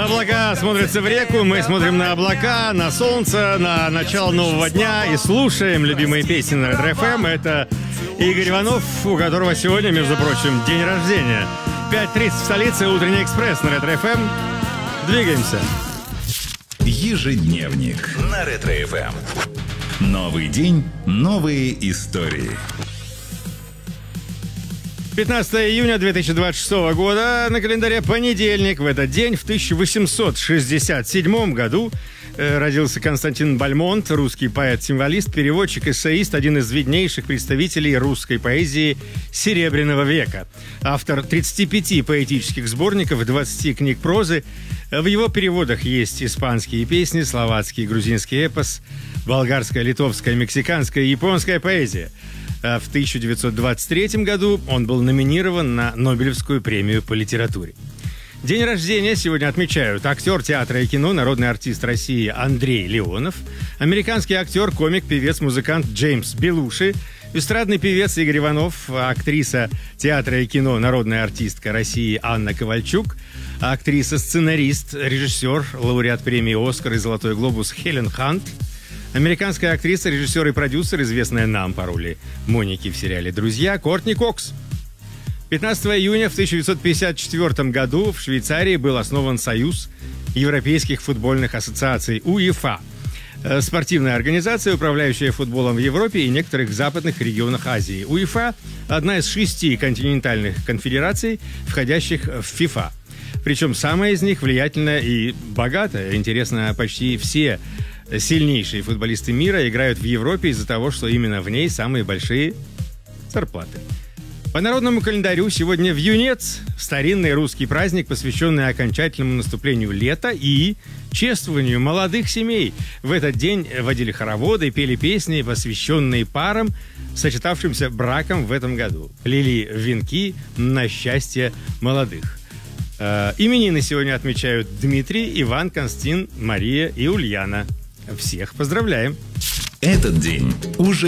Облака смотрятся в реку, мы смотрим на облака, на солнце, на начало нового дня и слушаем любимые песни на Ретро-ФМ. Это Игорь Иванов, у которого сегодня, между прочим, день рождения. 5:30 в столице, утренний экспресс на Ретро-ФМ. Двигаемся. Ежедневник на Ретро-ФМ. Новый день, новые истории. 15 июня 2026 года, на календаре понедельник. В этот день, в 1867 году, родился Константин Бальмонт, русский поэт-символист, переводчик, эссеист, один из виднейших представителей русской поэзии Серебряного века. Автор 35 поэтических сборников, 20 книг прозы. В его переводах есть испанские песни, словацкий и грузинский эпос, болгарская, литовская, мексиканская и японская поэзия. В 1923 году он был номинирован на Нобелевскую премию по литературе. День рождения сегодня отмечают актер театра и кино, народный артист России Андрей Леонов, американский актер, комик, певец, музыкант Джеймс Белуши, эстрадный певец Игорь Иванов, актриса театра и кино, народная артистка России Анна Ковальчук, актриса, сценарист, режиссер, лауреат премии «Оскар» и «Золотой глобус» Хелен Хант, американская актриса, режиссер и продюсер, известная нам по роли Моники в сериале «Друзья», Кортни Кокс. 15 июня в 1954 году в Швейцарии был основан Союз Европейских футбольных ассоциаций УЕФА. Спортивная организация, управляющая футболом в Европе и некоторых западных регионах Азии. УЕФА – одна из 6 континентальных конфедераций, входящих в ФИФА. Причем самая из них влиятельная и богатая. Интересно, почти все сильнейшие футболисты мира играют в Европе из-за того, что именно в ней самые большие зарплаты. По народному календарю сегодня вьюнец – старинный русский праздник, посвященный окончательному наступлению лета и чествованию молодых семей. В этот день водили хороводы, пели песни, посвященные парам, сочетавшимся браком в этом году. Плели венки на счастье молодых. Именины сегодня отмечают Дмитрий, Иван, Константин, Мария и Ульяна. Всех поздравляем! Этот день уже